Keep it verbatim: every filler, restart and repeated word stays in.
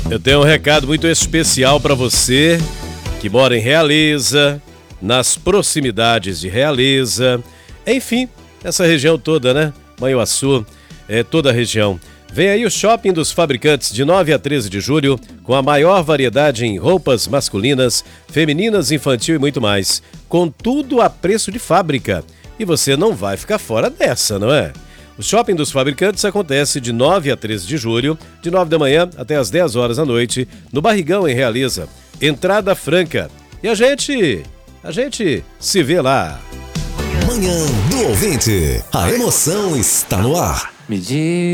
Eu tenho um recado muito especial para você que mora em Realeza, nas proximidades de Realeza, enfim, essa região toda, né? Manhuaçu, é toda a região. Vem aí o Shopping dos Fabricantes de nove a treze de julho, com a maior variedade em roupas masculinas, femininas, infantil e muito mais, com tudo a preço de fábrica. E você não vai ficar fora dessa, não é? O Shopping dos Fabricantes acontece de nove a treze de julho, de nove da manhã até as dez horas da noite, no Barrigão, em Realeza. Entrada franca. E a gente, a gente se vê lá. Manhã do Ouvinte. A emoção está no ar. Me diz